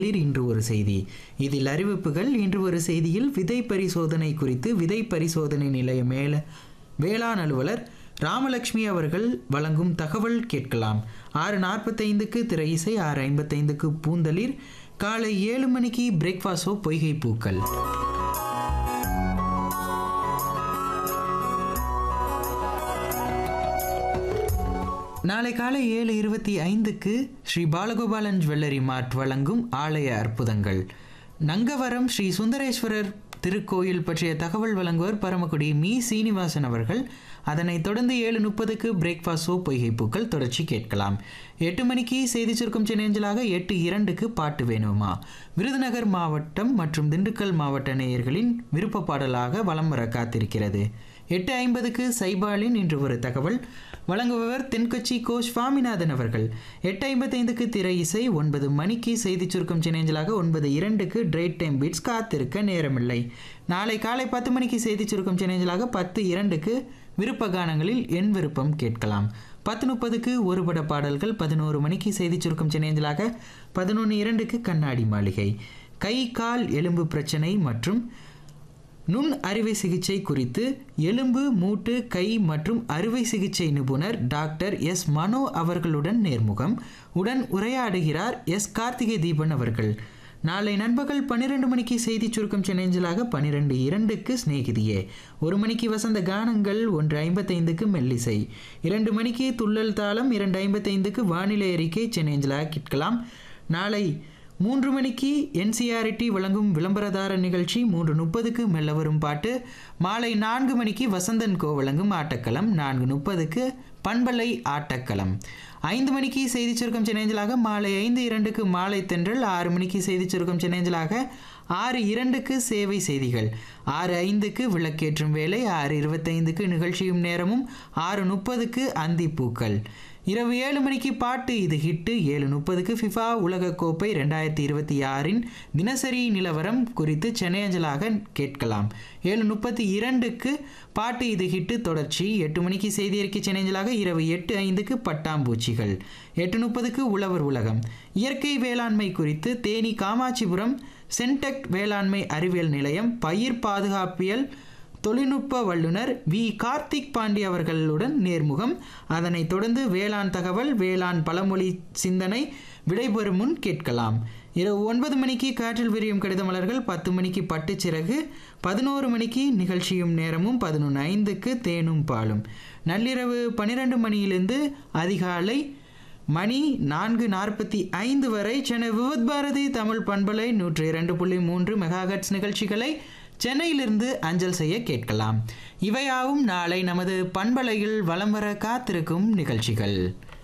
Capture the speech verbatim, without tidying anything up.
இன்று ஒரு செய்தி. இதில் அறிவிப்புகள். இன்று ஒரு செய்தியில் விதை பரிசோதனை குறித்து விதை பரிசோதனை நிலைய மேல வேளாண் அலுவலர் ராமலட்சுமி அவர்கள் வழங்கும் தகவல் கேட்கலாம். ஆறு நாற்பத்தைந்துக்கு திரை இசை, ஆறு ஐம்பத்தைந்துக்கு பூந்தளிர், காலை ஏழு மணிக்கு பிரேக்ஃபாஸ்டோ பொய்கை பூக்கள். நாளை காலை ஏழு இருபத்தி ஐந்துக்கு ஸ்ரீ பாலகோபாலன் ஜுவல்லரி மார்ட் வழங்கும் ஆலய அற்புதங்கள். நங்கவரம் ஸ்ரீ சுந்தரேஸ்வரர் திருக்கோயில் பற்றிய தகவல் வழங்குவர் பரமக்குடி மீ சீனிவாசன் அவர்கள். அதனைத் தொடர்ந்து ஏழு முப்பதுக்கு பிரேக்ஃபாஸ்டோ பொய்கை பூக்கள் தொடர்ச்சி கேட்கலாம். எட்டு மணிக்கு செய்தி சுருக்கம் சென்னேஞ்சலாக, எட்டு இரண்டுக்கு பாட்டு வேணுமா விருதுநகர் மாவட்டம் மற்றும் திண்டுக்கல் மாவட்ட நேயர்களின் விருப்ப பாடலாக வலம் வர காத்திருக்கிறது. எட்டு ஐம்பதுக்கு சைபாலின் இன்று ஒரு தகவல் வழங்குபவர் தென்கட்சி கோ சுவாமிநாதன் அவர்கள். எட்டு ஐம்பத்தைந்துக்கு திரை இசை, ஒன்பது மணிக்கு செய்தி சுருக்கம் சென்னேஞ்சலாக, ஒன்பது இரண்டுக்கு டிரைட் டைம் பீட்ஸ் காத்திருக்க நேரமில்லை. நாளை காலை பத்து மணிக்கு செய்தி சுருக்கம் சென்னேஞ்சலாக, பத்து இரண்டுக்கு விருப்ப கானங்களில் என் விருப்பம் கேட்கலாம். பத்து முப்பதுக்கு ஒருபட பாடல்கள், பதினோரு மணிக்கு செய்தி சுருக்கம் சென்னேஞ்சலாக, பதினொன்று இரண்டுக்கு கண்ணாடி மாளிகை. கை கால் எலும்பு பிரச்சனை மற்றும் நுண் அறுவை சிகிச்சை குறித்து எலும்பு மூட்டு கை மற்றும் அறுவை சிகிச்சை நிபுணர் டாக்டர் எஸ் மனோ அவர்களுடன் நேர்முகம். உடன் உரையாடுகிறார் எஸ் கார்த்திகை தீபன் அவர்கள். நாளை நண்பகல் பன்னிரெண்டு மணிக்கு செய்தி சுருக்கம் சென்னேஞ்சலாக, பன்னிரெண்டு இரண்டுக்கு சிநேகிதியே, ஒரு மணிக்கு வசந்த கானங்கள், ஒன்று ஐம்பத்தைந்துக்கு மெல்லிசை, இரண்டு மணிக்கு துள்ளல் தாளம், இரண்டு ஐம்பத்தைந்துக்கு வானிலை அறிக்கை சென்னேஞ்சலாக கேட்கலாம். நாளை மூன்று மணிக்கு என்சிஆர்டி வழங்கும் விளம்பரதார நிகழ்ச்சி, மூன்று முப்பதுக்கு மெல்ல வரும் பாட்டு, மாலை நான்கு மணிக்கு வசந்தன் கோ வழங்கும் ஆட்டக்களம், நான்கு முப்பதுக்கு பண்பலை ஆட்டக்களம், ஐந்து மணிக்கு செய்தி சுருக்கம் சென்னேஞ்சலாக, மாலை ஐந்து இரண்டுக்கு மாலை தென்றல், ஆறு மணிக்கு செய்தி சுருக்கம் சென்னேஞ்சலாக, ஆறு இரண்டுக்கு சேவை செய்திகள், ஆறு ஐந்துக்கு விளக்கேற்றும் வேலை, ஆறு இருபத்தைந்துக்கு நிகழ்ச்சியும் நேரமும், ஆறு முப்பதுக்கு அந்திப்பூக்கள், இரவு ஏழு மணிக்கு பாட்டு இது ஹிட்டு, ஏழு முப்பதுக்கு ஃபிஃபா உலகக்கோப்பை ரெண்டாயிரத்தி இருபத்தி ஆறின் தினசரி நிலவரம் குறித்து சென்னையஞ்சலாக கேட்கலாம். ஏழு முப்பத்தி இரண்டுக்கு பாட்டு இது ஹிட்டு தொடர்ச்சி, எட்டு மணிக்கு செய்தி அறிக்கை சென்னையஞ்சலாக, இரவு எட்டு ஐந்துக்கு பட்டாம்பூச்சிகள், எட்டு முப்பதுக்கு உழவர் உலகம், இயற்கை வேளாண்மை குறித்து தேனி காமாட்சிபுரம் சென்டெக் வேளாண்மை அறிவியல் நிலையம் பயிர் பாதுகாப்பியல் தொழில்நுட்ப வல்லுநர் வி கார்த்திக் பாண்டி அவர்களுடன் நேர்முகம். அதனைத் தொடர்ந்து வேளாண் தகவல், வேளாண் பழமொழி சிந்தனை விடைபெறும் முன் கேட்கலாம். இரவு ஒன்பது மணிக்கு காற்றில் விரியும் கடித மலர்கள், பத்து மணிக்கு பட்டுச்சிறகு, பதினோரு மணிக்கு நிகழ்ச்சியும் நேரமும், பதினொன்று ஐந்துக்கு தேனும் பாலும். நள்ளிரவு பன்னிரெண்டு மணியிலிருந்து அதிகாலை மணி நான்கு நாற்பத்தி ஐந்து வரை சென்னை விவத் பாரதி தமிழ் பண்பலை நூற்றி இரண்டு புள்ளி மூன்று மெகாஹெட்ஸ் நிகழ்ச்சிகளை சென்னையிலிருந்து அஞ்சல் செய்ய கேட்கலாம். இவையாவும் நாளை நமது பண்பலையில் வலம் வர காத்திருக்கும் நிகழ்ச்சிகள்.